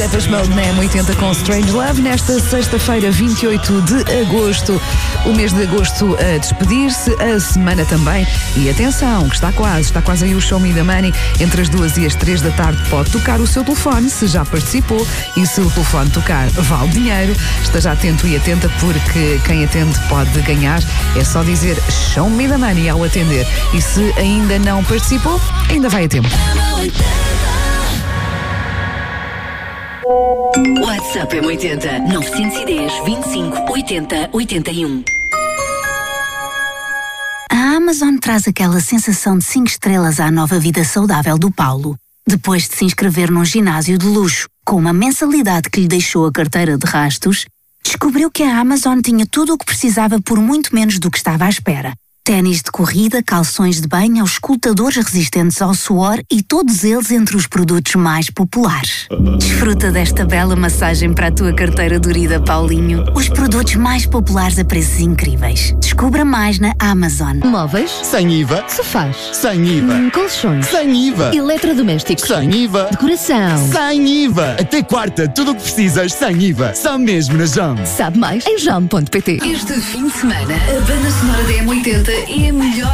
Depeche Mode na M80 com Strange Love nesta sexta-feira, 28 de agosto. O mês de agosto a despedir-se, a semana também. E atenção, que está quase aí o Show Me the Money. Entre as 2 e as 3 da tarde pode tocar o seu telefone, se já participou. E se o telefone tocar, vale dinheiro. Esteja atento e atenta, porque quem atende pode ganhar. É só dizer Show Me the Money ao atender. E se ainda não participou, ainda vai a tempo. WhatsApp M80 910 25 80 81. A Amazon traz aquela sensação de 5 estrelas à nova vida saudável do Paulo. Depois de se inscrever num ginásio de luxo, com uma mensalidade que lhe deixou a carteira de rastos, descobriu que a Amazon tinha tudo o que precisava por muito menos do que estava à espera. Ténis de corrida, calções de banho, auscultadores resistentes ao suor e todos eles entre os produtos mais populares. Desfruta desta bela massagem para a tua carteira dorida, Paulinho. Os produtos mais populares a preços incríveis. Descubra mais na Amazon. Móveis? Sem IVA. Sofás? Sem IVA. Colchões? Sem IVA. Eletrodomésticos? Sem IVA. Decoração? Sem IVA. Até quarta, tudo o que precisas sem IVA. Só mesmo na JAM. Sabe mais em jam.pt. Este fim de semana, a banda sonora da M80 é a melhor